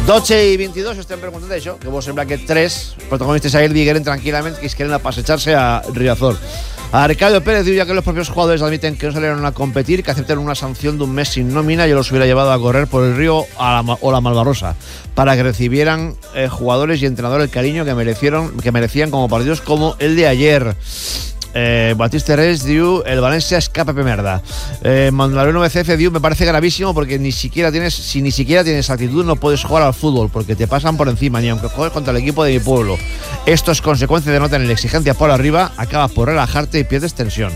12:22, estem preguntant això, que vos sembla que 3 protagonistes ahir digueren tranquil·lament que es quieren a passejar-se a Riazor. Arcadio Pérez diu ya que los propios jugadores admiten que no salieron a competir, que aceptaron una sanción de un mes sin nómina y los hubiera llevado a correr por el río o la Malvarrosa para que recibieran jugadores y entrenadores el cariño que merecían como partidos como el de ayer. Batiste Reyes diu el Valencia escapa merda. Mandaleno BCF diu me parece gravísimo porque si ni siquiera tienes actitud no puedes jugar al fútbol porque te pasan por encima ni aunque juegues contra el equipo de mi pueblo. Esto es consecuencia de no tener exigencia por arriba, acabas por relajarte y pierdes tensión.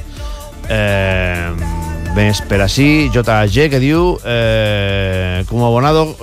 Espera, sí, JG que diu como abonado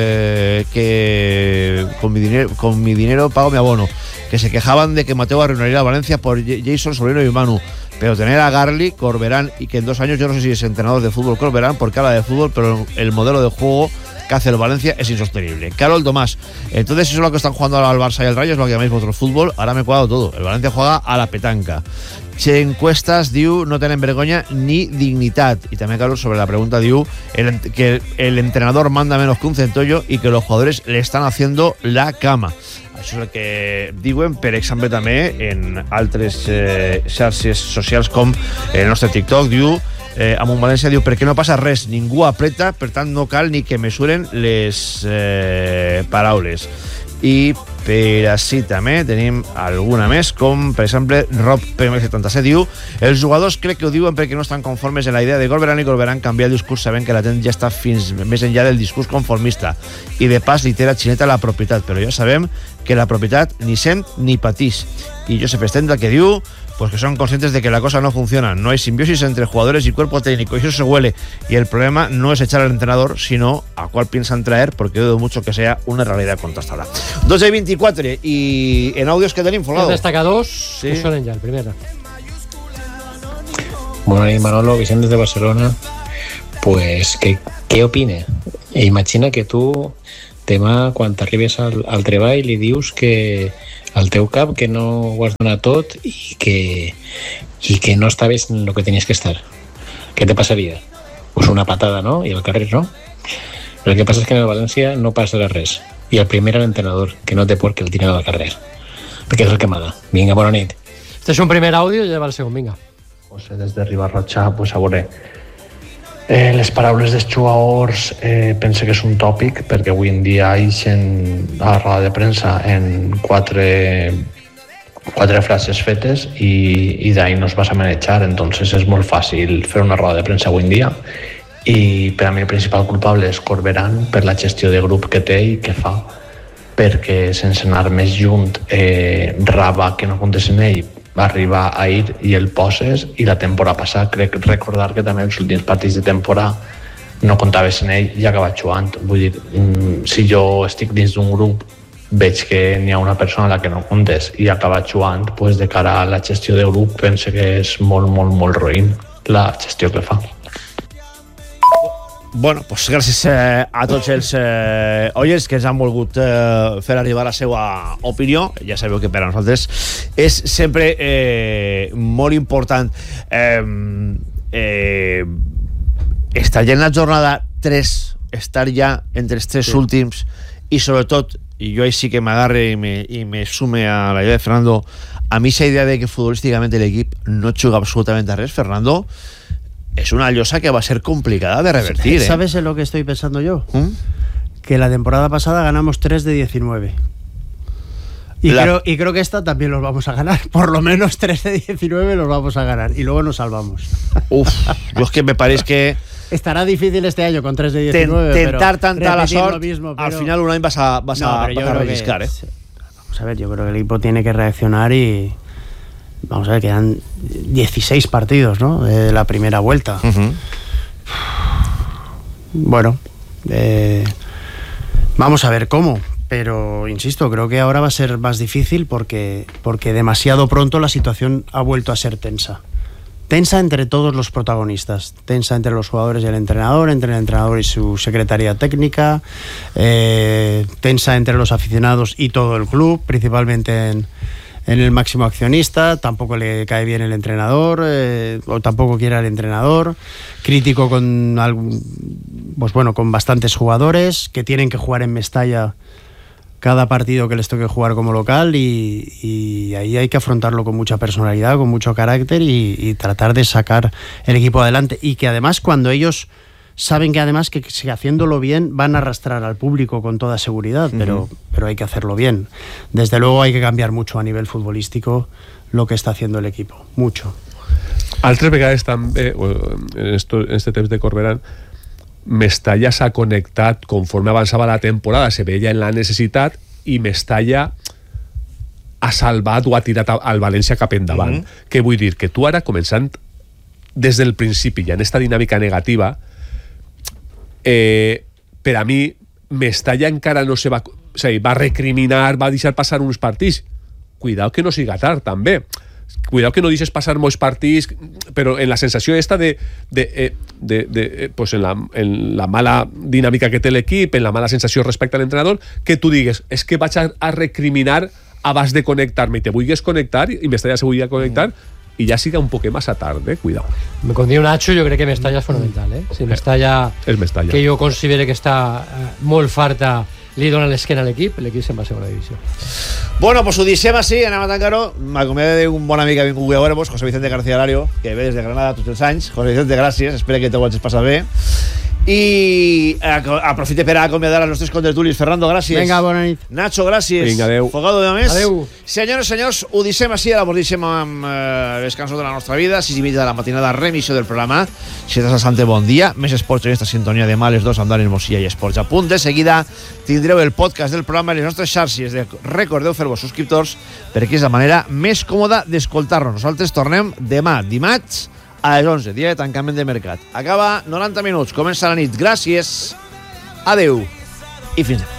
que con mi dinero pago mi abono, que se quejaban de que Mateo arruinaría a Valencia por Jason, Solino y Manu, pero tener a Garli, Corberán y que en 2 años yo no sé si es entrenador de fútbol Corberán porque habla de fútbol, pero el modelo de juego que hace el Valencia es insostenible. Carol Tomás, entonces eso es lo que están jugando ahora al Barça y al Rayo, es lo que llamáis vosotros fútbol. Ahora me he cuadrado todo, el Valencia juega a la petanca. Che encuestas diu no tienen vergüenza ni dignidad. Y también Carlos sobre la pregunta diu que el entrenador manda menos que un centollo y que los jugadores le están haciendo la cama. Això és el que diuen, per exemple, també en altres xarxes socials com el nostre TikTok. Diu, amb un València diu, perquè no passa res, ningú apreta, per tant no cal ni que mesuren les paraules. I per així també tenim alguna més, com per exemple Rob PM77 diu els jugadors crec que ho diuen perquè no estan conformes en la idea de Corberán i Corberán canviar el discurs sabent que la gent ja està fins més enllà del discurs conformista i de pas li té la xineta a la propietat, però ja sabem que la propietat ni sent ni patís. I Josep Estenda que diu pues que son conscientes de que la cosa no funciona, no hay simbiosis entre jugadores y cuerpo técnico, y eso se huele, y el problema no es echar al entrenador, sino a cuál piensan traer, porque dudo mucho que sea una realidad contrastada. 12:24, y en audios que tenim, Folgado. Destacadors, sí. Que sonen ja, el primer. Bueno, Manolo, Vicente de Barcelona, pues, ¿qué opina? Imagina que tu demà, quan t'arribes al treball, li dius que al teu cap que no ho has donat tot i que no estaves en lo que tenies que estar. ¿Qué te pasaría? Pues una patada, ¿no? Y al carrer, ¿no? Pero el que pasa es que en el València no passarà res. I el primer al entrenador, que no té por que el tiren al carrer. Perquè és el que m'ha. Vinga, bona nit. Este és un primer àudio i lleva el segon, vinga. José, des de Ribarrotxa, pues a veure, les paraules dels jugadors pense que és un tòpic perquè avui en dia ixen a la roda de premsa en quatre frases fetes i d'ahí no es vas a manejar, entonces és molt fàcil fer una roda de premsa avui en dia i per a mi el principal culpable és Corberán per la gestió de grup que té i que fa, perquè sense anar més junt Raba que no comptes en ell va arribar ahir i el poses, i la temporada passada crec recordar que també els últims partits de temporada no comptaves en ell i acaba jugant. Vull dir, si jo estic dins d'un grup veig que n'hi ha una persona a la que no comptes i acaba jugant, pues de cara a la gestió de grup pense que és molt, molt, molt roïn la gestió que fa. Bueno, pues gràcies a tots els oients que ens han volgut fer arribar la seva opinió. Ja sabeu que per a nosaltres és sempre molt important estar ja en la jornada 3, estar ja entre els 3 últims i sobretot, i jo sí que m'agarre i me sume a la idea de Fernando, a mi esa idea de que futbolísticament l'equip no juga absolutament a res, Fernando, es una llosa que va a ser complicada de revertir. ¿Sabes en lo que estoy pensando yo? Que la temporada pasada ganamos 3 de 19. Y creo que esta también los vamos a ganar. Por lo menos 3 de 19 los vamos a ganar. Y luego nos salvamos. Uf, yo es que me parece que... Estará difícil este año con 3 de 19. Tentar tanta la sorte, mismo, al final un año vas a relliscar. Vamos a ver, yo creo que el equipo tiene que reaccionar y... Vamos a ver, quedan 16 partidos, ¿no? De la primera vuelta. Bueno, vamos a ver cómo. Pero, insisto, creo que ahora va a ser más difícil porque demasiado pronto la situación ha vuelto a ser tensa. Tensa entre todos los protagonistas. Tensa entre los jugadores y el entrenador, entre el entrenador y su secretaría técnica. Tensa entre los aficionados y todo el club, principalmente en en el máximo accionista, tampoco le cae bien el entrenador, o tampoco quiere al entrenador, crítico con con bastantes jugadores que tienen que jugar en Mestalla cada partido que les toque jugar como local, y ahí hay que afrontarlo con mucha personalidad, con mucho carácter, y tratar de sacar el equipo adelante, y que además cuando ellos saben que además que haciéndolo bien van a arrastrar al público con toda seguridad, pero hay que hacerlo bien. Desde luego hay que cambiar mucho a nivel futbolístico lo que está haciendo el equipo, mucho. Altres vegades també, en este temps de Corberán, Mestalla s'ha connectat conforme avançava la temporada, se veia en la necessitat, i Mestalla ha salvat o ha tirat al València cap endavant. Què vull dir? Que tu ara, començant des del principi ja en esta dinàmica negativa, per a mi Mestalla encara no se va, o sigui, va recriminar, va deixar passar uns partits. Cuidao que no siga tard, també. Cuidado que no deixes passar molts partits, però en la sensació esta pues en la mala dinàmica que té l'equip, en la mala sensació respecte a l'entrenador, que tu digues, és que vaig a recriminar abans de connectar-me, i te vulguis connectar i Mestalla se volia connectar i ja siga un poquet massa tard, cuidado. Com diu Nacho, jo crec que Mestalla és fonamental, Si Mestalla, és Mestalla, que jo considero que està molt farta, li dona l'esquena a l'equip se'n va a segona divisió. Bueno, pues ho deixem així, anem a tancar-ho. M'acomiado d'un bon amic que ha vingut a veure-vos, José Vicente García Lario, que ve des de Granada tots els anys. José Vicente, gràcies, espero que t'ho hagis passat bé. I aprofite per acomiadar els nostres contertulis. Fernando, gràcies. Vinga, bona nit. Nacho, gràcies. Vinga, adeu. Fogado de més. Adeu. Senyores, senyors, ho deixem així, ara ho deixem amb les cançons de la nostra vida. 6:30 de la matinada, remissió del programa. Si estàs al Sante, bon dia. Més esports en esta sintonia de males dos amb Dani Mosilla i Esports a punt. De seguida tindreu el podcast del programa i les nostres xarxes. Recordeu fer-vos subscriptors perquè és la manera més còmoda d'escoltar-nos. Nosaltres tornem demà, dimarts, a les 11, dia de tancament de mercat. Acaba 90 minuts, comença la nit. Gràcies, adeu i fins demà.